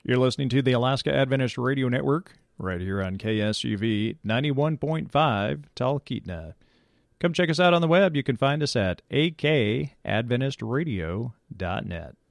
You're listening to the Alaska Adventist Radio Network right here on KSUV 91.5 Talkeetna. Come check us out on the web. You can find us at akadventistradio.net.